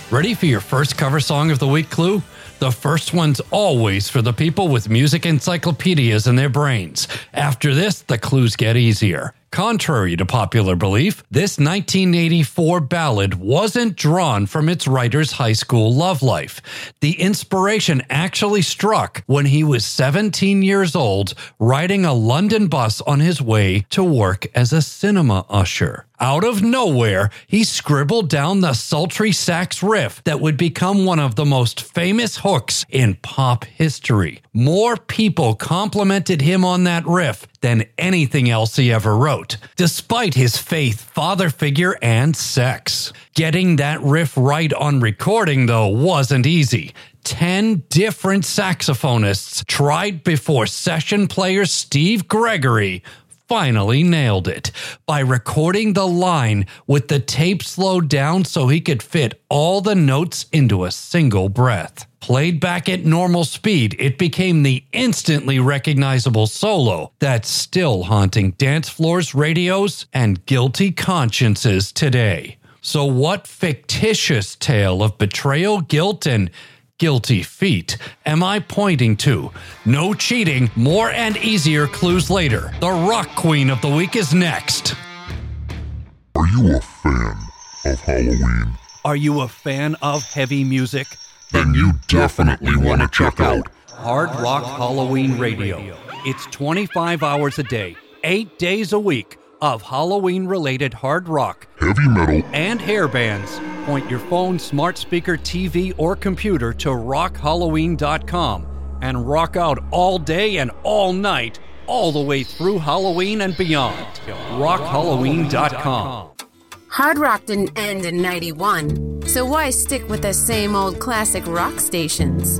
Ready for your first cover song of the week clue? The first one's always for the people with music encyclopedias in their brains. After this, the clues get easier. Contrary to popular belief, this 1984 ballad wasn't drawn from its writer's high school love life. The inspiration actually struck when he was 17 years old, riding a London bus on his way to work as a cinema usher. Out of nowhere, he scribbled down the sultry sax riff that would become one of the most famous hooks in pop history. More people complimented him on that riff than anything else he ever wrote, despite his faith, father figure, and sex. Getting that riff right on recording, though, wasn't easy. 10 different saxophonists tried before session player Steve Gregory finally nailed it by recording the line with the tape slowed down so he could fit all the notes into a single breath. Played back at normal speed, it became the instantly recognizable solo that's still haunting dance floors, radios, and guilty consciences today. So what fictitious tale of betrayal, guilt, and guilty feet am I pointing to? No cheating, more and easier clues later. The rock queen of the week is next. Are you a fan of Halloween? Are you a fan of heavy music? Then you definitely want to check out Hard Rock Halloween Radio. It's 25 hours a day, 8 days a week of Halloween-related hard rock, heavy metal, and hair bands. Point your phone, smart speaker, TV, or computer to rockhalloween.com and rock out all day and all night, all the way through Halloween and beyond. rockhalloween.com. Hard rock didn't end in 91, so why stick with the same old classic rock stations?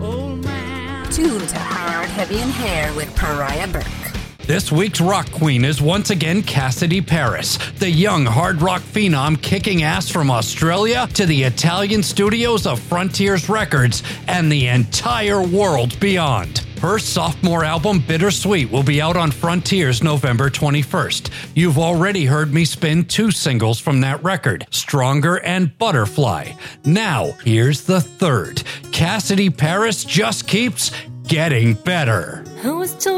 Tune to Hard, Heavy, and Hair with Pariah Burke. This week's rock queen is once again Cassidy Paris, the young hard rock phenom kicking ass from Australia to the Italian studios of Frontiers Records and the entire world beyond. Her sophomore album, Bittersweet, will be out on Frontiers November 21st. You've already heard me spin 2 singles from that record, Stronger and Butterfly. Now, here's the third. Cassidy Paris just keeps getting better.